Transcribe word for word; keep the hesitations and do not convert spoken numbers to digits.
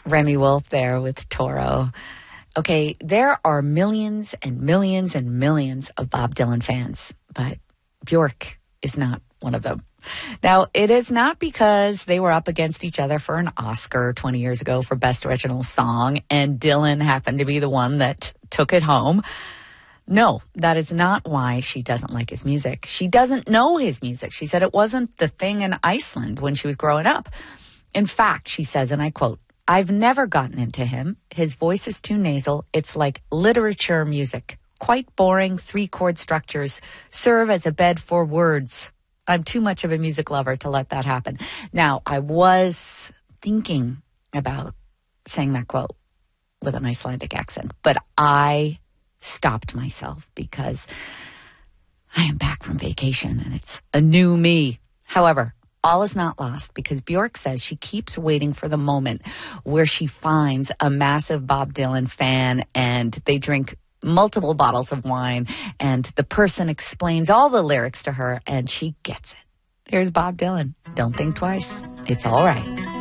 Remy Wolf there with Toro. Okay, there are millions and millions and millions of Bob Dylan fans, but Bjork is not one of them. Now, it is not because they were up against each other for an Oscar twenty years ago for Best Original Song, and Dylan happened to be the one that took it home. No, that is not why she doesn't like his music. She doesn't know his music. She said it wasn't the thing in Iceland when she was growing up. In fact, she says, and I quote, "I've never gotten into him. His voice is too nasal. It's like literature music. Quite boring, three-chord structures. Serve as a bed for words. I'm too much of a music lover to let that happen." Now, I was thinking about saying that quote with an Icelandic accent, but I stopped myself because I am back from vacation and it's a new me. However, all is not lost because Bjork says she keeps waiting for the moment where she finds a massive Bob Dylan fan and they drink multiple bottles of wine and the person explains all the lyrics to her and she gets it. Here's Bob Dylan. Don't think twice. It's all right.